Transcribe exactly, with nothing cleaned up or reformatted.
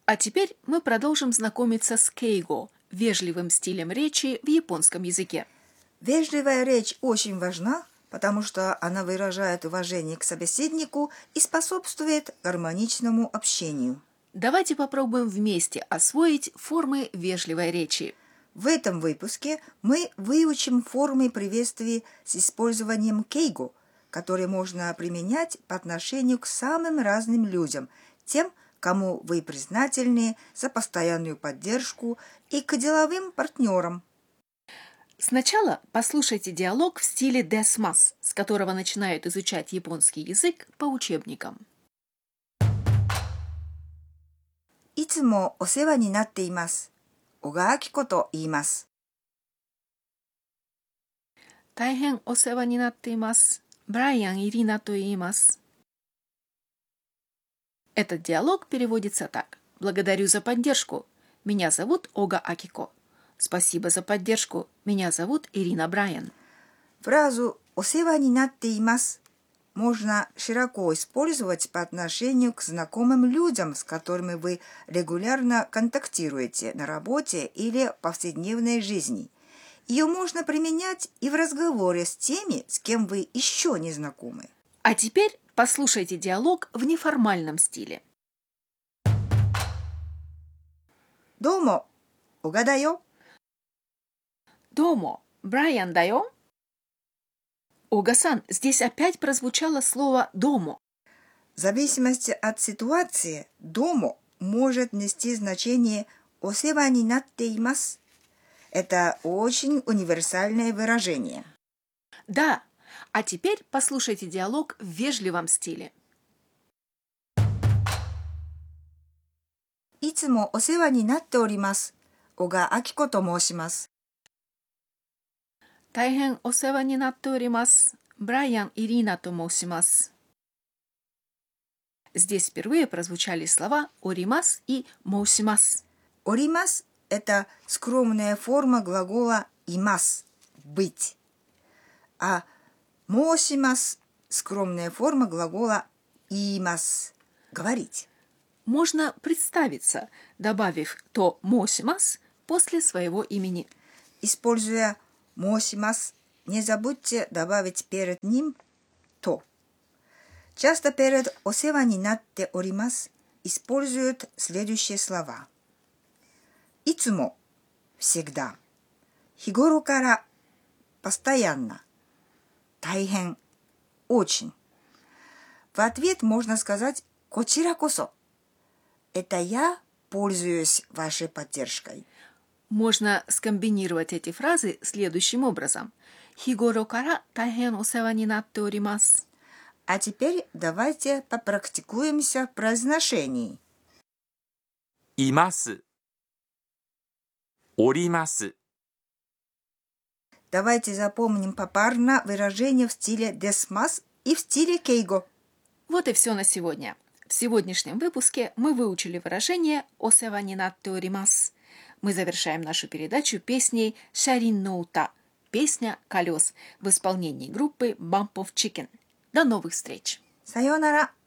А теперь мы продолжим знакомиться с кейго, вежливым стилем речи в японском языке. Вежливая речь очень важна, потому что она выражает уважение к собеседнику и способствует гармоничному общению. Давайте попробуем вместе освоить формы вежливой речи. В этом выпуске мы выучим формы приветствий с использованием кейго, которые можно применять по отношению к самым разным людям, тем, кому вы признательны за постоянную поддержку, и к деловым партнерам. Сначала послушайте диалог в стиле десмас, с которого начинают изучать японский язык по учебникам. いつもお世話になっています。小川明子と言います。 大変お世話になっています。ブライアン・イリナと言います。Этот диалог переводится так. Благодарю за поддержку. Меня зовут Ога Акико. Спасибо за поддержку. Меня зовут Ирина Брайан. Фразу «о世話になっています» можно широко использовать по отношению к знакомым людям, с которыми вы регулярно контактируете на работе или в повседневной жизни. Ее можно применять и в разговоре с теми, с кем вы еще не знакомы. А теперь послушайте диалог в неформальном стиле. どうも、小川だよ。 Домо, Брайан дайо? Ога-сан, здесь опять прозвучало слово «домо». В зависимости от ситуации «домо» может нести значение «о世話になっています». Это очень универсальное выражение. Да, а теперь послушайте диалог в вежливом стиле. いつもお世話になっております。小川明子と申します。 大変お世話になっております。ブライアン・イリーナと申します。Здесь впервые прозвучали слова «оримас» и «моусимас». «Оримас» – это скромная форма глагола «имас» – «быть». А «моусимас» – скромная форма глагола «иимас» – «говорить». Можно представиться, добавив то «моусимас» после своего имени. Используя «моусимас», не забудьте добавить перед ним «то». Часто перед «о世話になっております» используют следующие слова. いつも всегда, 日頃から постоянно, 大変 очень. В ответ можно сказать こちらこそ. Это я пользуюсь вашей поддержкой. Можно скомбинировать эти фразы следующим образом. Хигоро кара тайхен о сева ни натте оримасу. А теперь давайте попрактикуемся в произношении. います。おります。 Давайте запомним попарно выражение в стиле десмас и в стиле кейго. Вот и все на сегодня. В сегодняшнем выпуске мы выучили выражение «о сева ни натте оримасу». Мы завершаем нашу передачу песней «Шарин но ута» – песня «Колес» в исполнении группы Bump of Chicken. До новых встреч! Сайонара!